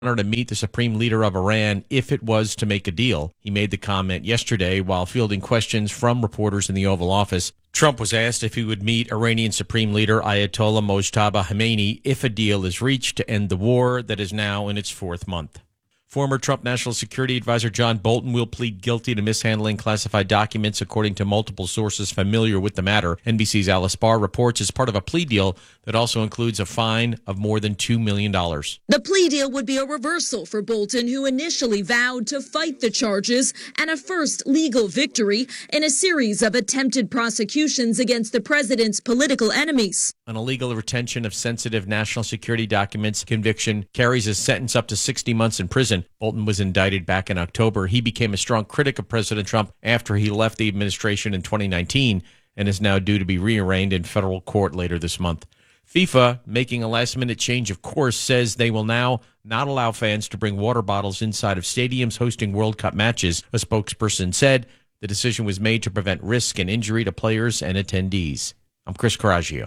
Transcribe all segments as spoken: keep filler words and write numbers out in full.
to meet the supreme leader of Iran if it was to make a deal. He made the comment yesterday while fielding questions from reporters in the Oval Office. Trump was asked if he would meet Iranian Supreme Leader Ayatollah Mojtaba Khamenei if a deal is reached to end the war that is now in its fourth month. Former Trump National Security Advisor John Bolton will plead guilty to mishandling classified documents, according to multiple sources familiar with the matter. N B C's Alice Barr reports as part of a plea deal that also includes a fine of more than two million dollars. The plea deal would be a reversal for Bolton, who initially vowed to fight the charges, and a first legal victory in a series of attempted prosecutions against the president's political enemies. An illegal retention of sensitive national security documents conviction carries a sentence up to sixty months in prison. Bolton was indicted back in October. He became a strong critic of President Trump after he left the administration in twenty nineteen and is now due to be rearraigned in federal court later this month. FIFA, making a last-minute change of course, says they will now not allow fans to bring water bottles inside of stadiums hosting World Cup matches. A spokesperson said the decision was made to prevent risk and injury to players and attendees. I'm Chris Coraggio.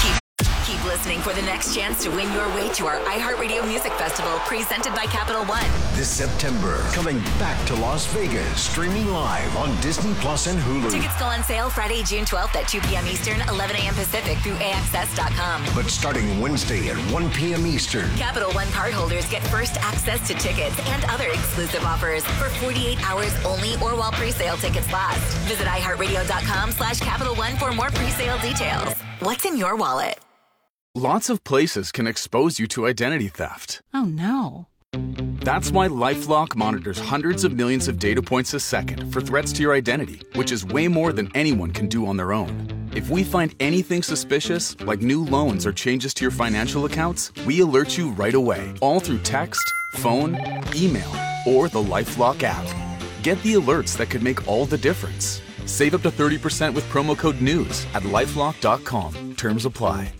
Keep listening for the next chance to win your way to our iHeartRadio Music Festival, presented by Capital One. This September, coming back to Las Vegas, streaming live on Disney Plus and Hulu. Tickets go on sale Friday, June twelfth at two p.m. Eastern, eleven a.m. Pacific through A X S dot com. But starting Wednesday at one p.m. Eastern, Capital One cardholders get first access to tickets and other exclusive offers for forty-eight hours only or while pre-sale tickets last. Visit iHeartRadio.com slash Capital One for more pre-sale details. What's in your wallet? Lots of places can expose you to identity theft. Oh, no. That's why LifeLock monitors hundreds of millions of data points a second for threats to your identity, which is way more than anyone can do on their own. If we find anything suspicious, like new loans or changes to your financial accounts, we alert you right away, all through text, phone, email, or the LifeLock app. Get the alerts that could make all the difference. Save up to thirty percent with promo code NEWS at lifelock dot com. Terms apply.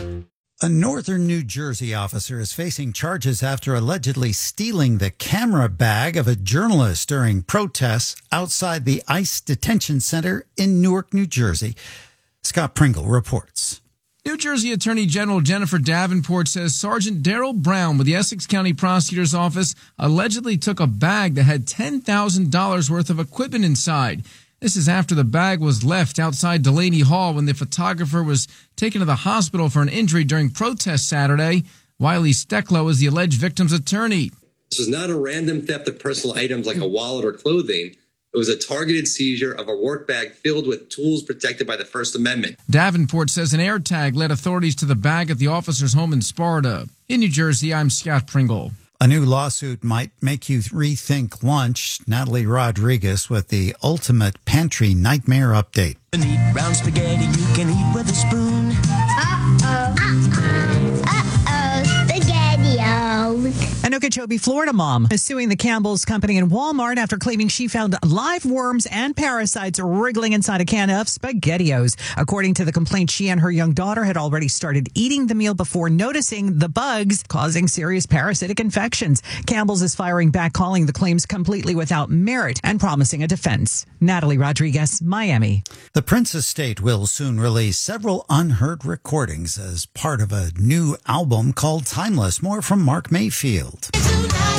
A northern New Jersey officer is facing charges after allegedly stealing the camera bag of a journalist during protests outside the ICE detention center in Newark, New Jersey. Scott Pringle reports. New Jersey Attorney General Jennifer Davenport says Sergeant Daryl Brown with the Essex County Prosecutor's Office allegedly took a bag that had ten thousand dollars worth of equipment inside. This is after the bag was left outside Delaney Hall when the photographer was taken to the hospital for an injury during protests Saturday. Wiley Stecklow is the alleged victim's attorney. This was not a random theft of personal items like a wallet or clothing. It was a targeted seizure of a work bag filled with tools protected by the First Amendment. Davenport says an AirTag led authorities to the bag at the officer's home in Sparta. In New Jersey, I'm Scott Pringle. A new lawsuit might make you rethink lunch. Natalie Rodriguez with the ultimate pantry nightmare update. Eat brown spaghetti you can eat with a spoon. Uh-oh. Uh-oh. Uh-oh. SpaghettiOs. An Okeechobee, Florida mom is suing the Campbell's Company and Walmart after claiming she found live worms and parasites wriggling inside a can of SpaghettiOs. According to the complaint, she and her young daughter had already started eating the meal before noticing the bugs causing serious parasitic infections. Campbell's is firing back, calling the claims completely without merit and promising a defense. Natalie Rodriguez, Miami. The Prince estate will soon release several unheard recordings as part of a new album called Timeless. More from Mark Mayfield.